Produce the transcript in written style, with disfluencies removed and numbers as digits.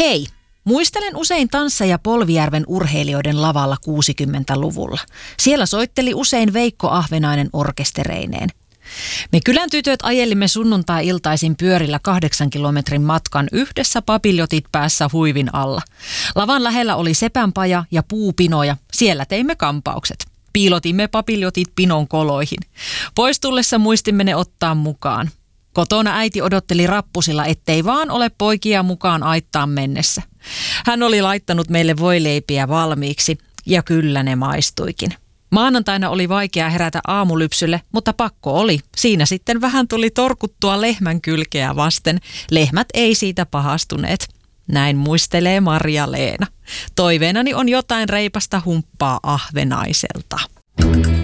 Hei! Muistelen usein Tansseja Polvijärven urheilijoiden lavalla 60-luvulla. Siellä soitteli usein Veikko Ahvenainen orkestereineen. Me kylän tytöt ajelimme sunnuntai-iltaisin pyörillä 8 kilometrin matkan yhdessä papiljotit päässä huivin alla. Lavan lähellä oli sepänpaja ja puupinoja. Siellä teimme kampaukset. Piilotimme papiljotit pinon koloihin. Pois tullessa muistimme ne ottaa mukaan. Kotona äiti odotteli rappusilla, ettei vaan ole poikia mukaan aittaan mennessä. Hän oli laittanut meille voileipiä valmiiksi ja kyllä ne maistuikin. Maanantaina oli vaikea herätä aamulypsylle, mutta pakko oli. Siinä sitten vähän tuli torkuttua lehmän kylkeä vasten. Lehmät ei siitä pahastuneet. Näin muistelee Marja-Leena. Toiveenani on jotain reipasta humppaa Ahvenaiselta.